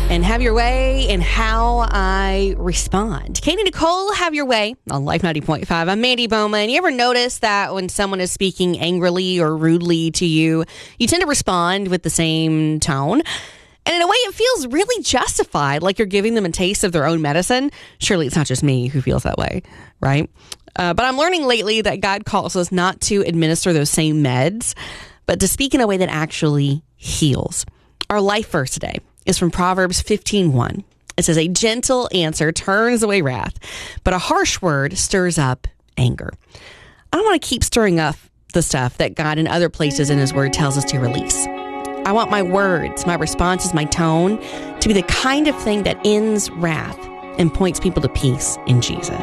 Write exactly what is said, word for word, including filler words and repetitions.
and have your way in how I respond. Katie Nicole, have your way on Life ninety point five. I'm Mandy Bowman. You ever notice that when someone is speaking angrily or rudely to you, you tend to respond with the same tone? And in a way, it feels really justified, like you're giving them a taste of their own medicine. Surely it's not just me who feels that way, right? Uh, but I'm learning lately that God calls us not to administer those same meds, but to speak in a way that actually heals. Our life verse today is from Proverbs fifteen one. It says, "A gentle answer turns away wrath, but a harsh word stirs up anger." I don't want to keep stirring up the stuff that God in other places in his word tells us to release. I want my words, my responses, my tone to be the kind of thing that ends wrath and points people to peace in Jesus.